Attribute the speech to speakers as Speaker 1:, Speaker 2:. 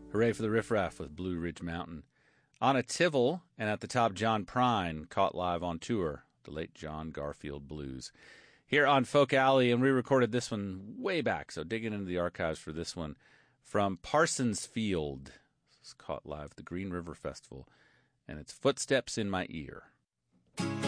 Speaker 1: Hooray for the Riff Raff with Blue Ridge Mountain. Anna Tivell, and at the top, John Prine, caught live on tour, the late John Garfield Blues. Here on Folk Alley, and we recorded this one way back, so digging into the archives for this one, from Parsons Field. This was caught live at the Green River Festival, and it's Footsteps in My Ear.